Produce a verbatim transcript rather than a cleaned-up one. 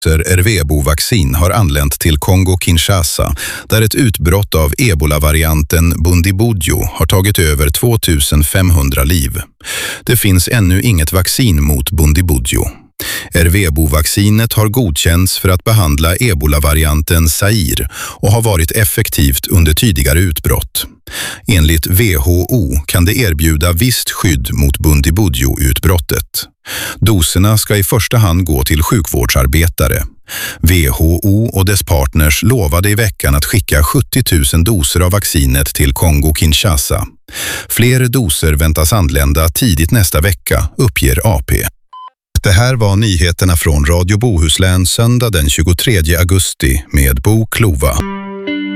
Ervebo-vaccin har anlänt till Kongo-Kinshasa där ett utbrott av ebola-varianten Bundibugyo har tagit över två tusen femhundra liv. Det finns ännu inget vaccin mot Bundibugyo. Ervebo-vaccinet har godkänts för att behandla ebola-varianten Zaire och har varit effektivt under tidigare utbrott. Enligt W H O kan det erbjuda visst skydd mot Bundibugyo-utbrottet. Doserna ska i första hand gå till sjukvårdsarbetare. W H O och dess partners lovade i veckan att skicka sjuttio tusen doser av vaccinet till Kongo-Kinshasa. Fler doser väntas anlända tidigt nästa vecka, uppger A P. Det här var nyheterna från Radio Bohuslän söndag den tjugotredje augusti med Bo Klova.